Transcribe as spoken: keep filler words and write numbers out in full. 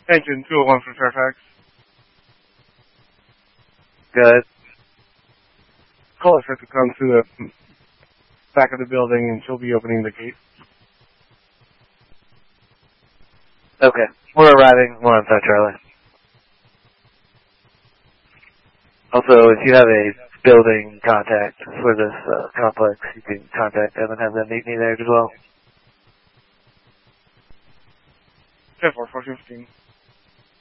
Engine two oh one for Fairfax. Good. Call her to come to the back of the building and she'll be opening the gate. Okay. We're arriving. We're on site, Charlie. Also, if you have a building contact for this uh, complex, you can contact them and have them meet me there as well. ten four, four fifteen.